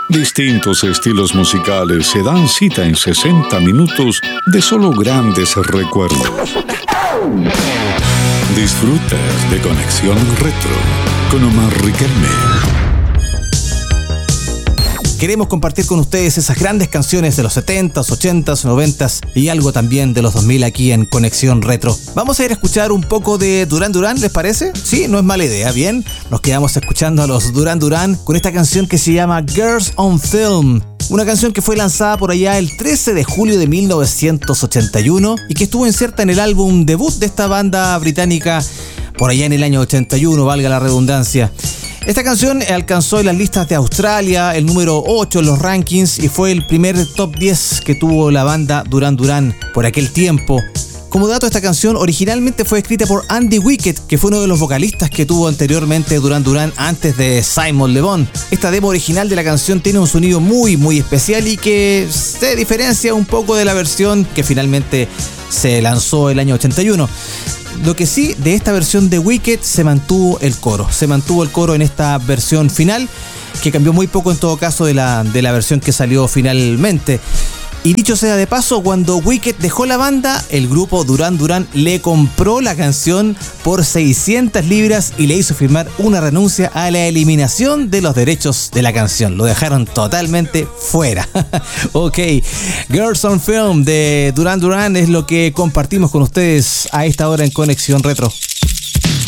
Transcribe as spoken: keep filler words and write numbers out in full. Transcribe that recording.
Distintos estilos musicales se dan cita en sesenta minutos de solo grandes recuerdos. Disfrutas de Conexión Retro con Omar Riquelme. Queremos compartir con ustedes esas grandes canciones de los setentas, ochentas, noventas y algo también de los dos mil aquí en Conexión Retro. Vamos a ir a escuchar un poco de Duran Duran, ¿les parece? Sí, no es mala idea, bien. Nos quedamos escuchando a los Duran Duran con esta canción que se llama Girls on Film. Una canción que fue lanzada por allá el trece de julio de mil novecientos ochenta y uno y que estuvo inserta en el álbum debut de esta banda británica por allá en el año ochenta y uno, valga la redundancia. Esta canción alcanzó en las listas de Australia el número ocho en los rankings y fue el primer top diez que tuvo la banda Duran Duran por aquel tiempo. Como dato, esta canción originalmente fue escrita por Andy Wickett, que fue uno de los vocalistas que tuvo anteriormente Duran Duran antes de Simon Le Bon. Esta demo original de la canción tiene un sonido muy muy especial y que se diferencia un poco de la versión que finalmente se lanzó el año ochenta y uno. Lo que sí, de esta versión de Wicked se mantuvo el coro. Se mantuvo el coro en esta versión final, que cambió muy poco en todo caso de la, de la versión que salió finalmente. Y dicho sea de paso, cuando Wicked dejó la banda, el grupo Duran Duran le compró la canción por seiscientas libras y le hizo firmar una renuncia a la eliminación de los derechos de la canción. Lo dejaron totalmente fuera. Ok, Girls on Film de Duran Duran es lo que compartimos con ustedes a esta hora en Conexión Retro.